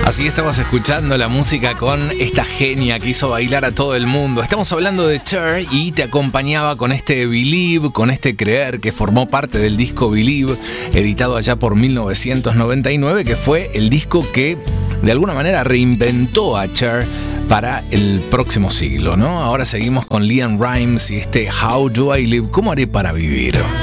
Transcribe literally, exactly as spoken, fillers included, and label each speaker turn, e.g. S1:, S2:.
S1: Así estabas escuchando la música con esta genia que hizo bailar a todo el mundo. Estamos hablando de Cher y te acompañaba con este Believe, con este Creer, que formó parte del disco Believe, editado allá por mil novecientos noventa y nueve, que fue el disco que de alguna manera reinventó a Cher para el próximo siglo, ¿no? Ahora seguimos con LeAnn Rimes y este How Do I Live? ¿Cómo haré para vivir?